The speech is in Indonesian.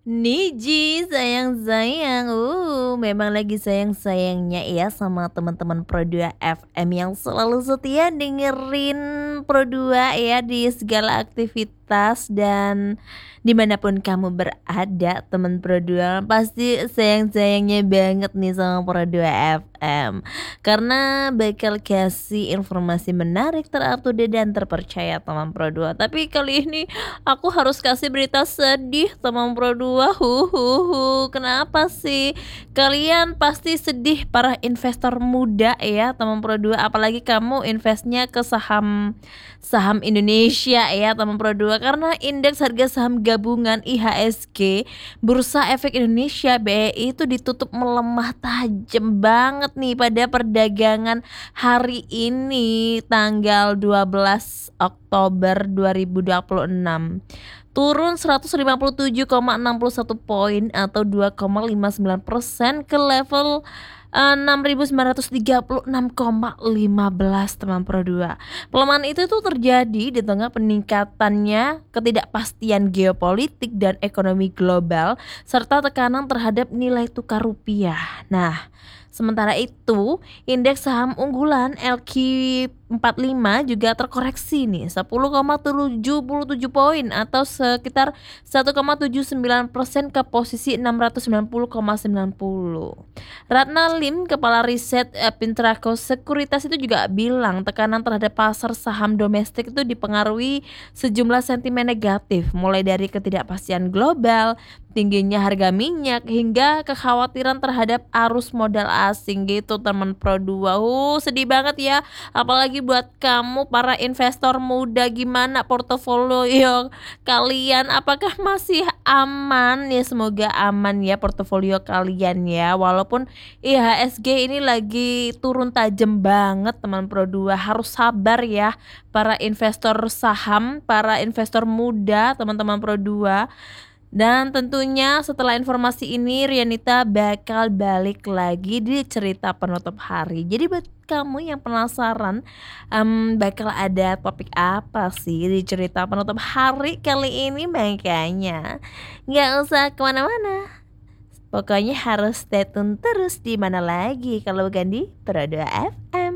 Niji, sayang-sayang, memang lagi sayang-sayangnya ya sama teman-teman Pro2 FM yang selalu setia dengerin Pro2 ya di segala aktivitas dan dimanapun kamu berada teman Pro2 pasti sayang-sayangnya banget nih sama Pro2 FM karena bakal kasih informasi menarik, terupdate dan terpercaya teman Pro2. Tapi kali ini aku harus kasih berita sedih teman Pro2. Kenapa sih? Kalian pasti sedih para investor muda ya teman Pro2, apalagi kamu investnya ke saham saham Indonesia ya teman Pro2, karena indeks harga saham gabungan IHSG Bursa Efek Indonesia BEI itu ditutup melemah tajam banget nih pada perdagangan hari ini tanggal 12 Oktober 2026, turun 157,61 poin atau 2,59% ke level 6.936,15 teman Pro2. Pelemahan itu tuh terjadi di tengah peningkatannya ketidakpastian geopolitik dan ekonomi global serta tekanan terhadap nilai tukar rupiah. Nah, sementara itu indeks saham unggulan LQ45 juga terkoreksi nih 10,77 poin atau sekitar 1,79% ke posisi 690,90. Ratna Lim, kepala riset Pintraco Sekuritas itu juga bilang tekanan terhadap pasar saham domestik itu dipengaruhi sejumlah sentimen negatif, mulai dari ketidakpastian global, tingginya harga minyak hingga kekhawatiran terhadap arus modal asing gitu teman Pro2. Sedih banget ya, apalagi buat kamu para investor muda. Gimana portofolio kalian, apakah masih aman ya? Semoga aman ya portofolio kalian ya, walaupun IHSG ini lagi turun tajam banget teman Pro2. Harus sabar ya para investor saham, para investor muda teman-teman Pro2. Dan tentunya setelah informasi ini Rianita bakal balik lagi di cerita penutup hari. Jadi buat kamu yang penasaran bakal ada topik apa sih di cerita penutup hari kali ini, makanya nggak usah kemana-mana. Pokoknya harus stay tune terus, di mana lagi kalau bukan di Pro2 FM.